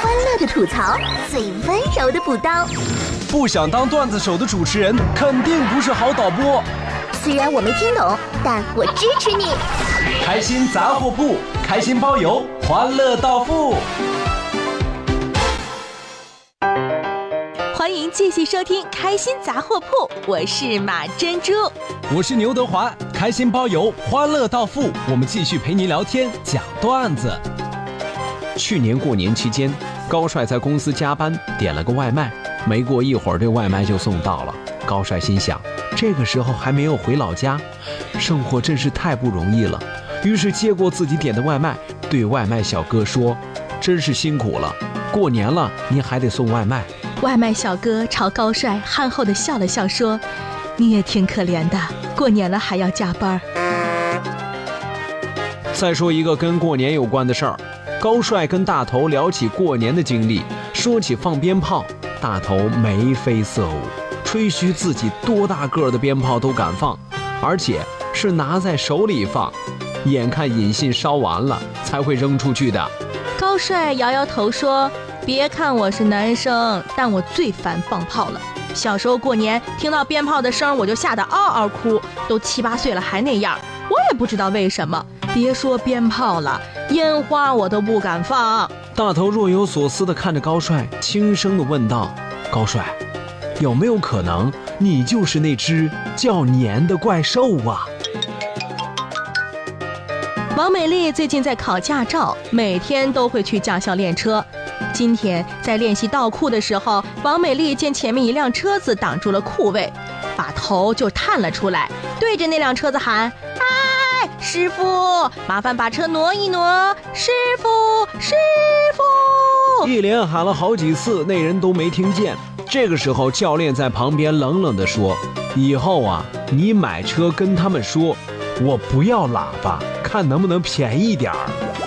乐的吐槽，最温柔的补刀。 不想当段子手的主持人，肯定不是好导播。 虽然我没听懂，但我支持你。 开心杂货铺，开心包邮，欢乐到付。 欢迎继续收听开心杂货铺，我是马珍珠， 我是牛德华，开心包邮，欢乐到付。我们继续陪您聊天讲段子。去年过年期间，高帅在公司加班，点了个外卖，没过一会儿这外卖就送到了。高帅心想，这个时候还没有回老家，生活真是太不容易了。于是接过自己点的外卖，对外卖小哥说，真是辛苦了，过年了您还得送外卖。 外卖小哥朝高帅憨厚地笑了笑说，你也挺可怜的，过年了还要加班。 再说一个跟过年有关的事儿，高帅跟大头聊起过年的经历，说起放鞭炮，大头眉飞色舞，吹嘘自己多大个的鞭炮都敢放，而且是拿在手里放，眼看引信烧完了才会扔出去的。 高帅摇摇头说，别看我是男生，但我最烦放炮了。小时候过年听到鞭炮的声我就吓得嗷嗷哭，都7、8岁了还那样，我也不知道为什么。别说鞭炮了，烟花我都不敢放。 大头若有所思地看着高帅，轻声地问道，高帅，有没有可能你就是那只叫年的怪兽啊？ 王美丽最近在考驾照，每天都会去驾校练车。今天在练习倒库的时候，王美丽见前面一辆车子挡住了库位，把头就探了出来，对着那辆车子喊，哎，师傅，麻烦把车挪一挪，师傅，师傅。 一连喊了好几次，那人都没听见。这个时候教练在旁边冷冷地说，以后啊，你买车跟他们说，我不要喇叭，看能不能便宜点儿。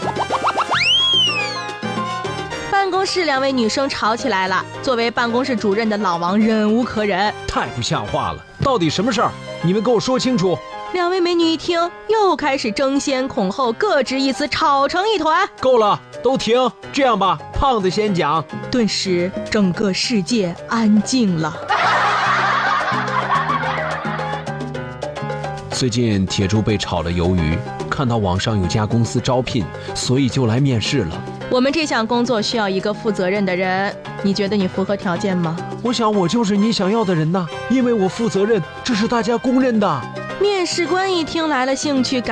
办公室2位女生吵起来了，作为办公室主任的老王忍无可忍， 太不像话了，到底什么事儿？你们给我说清楚。 2位美女一听，又开始争先恐后，各执一词，吵成一团。 够了，都停！这样吧，胖子先讲。 顿时整个世界安静了。 最近铁柱被炒了鱿鱼，看到网上有家公司招聘，所以就来面试了。 我们这项工作需要一个负责任的人，你觉得你符合条件吗？ 我想我就是你想要的人呐，因为我负责任，这是大家公认的。 面试官一听来了兴趣，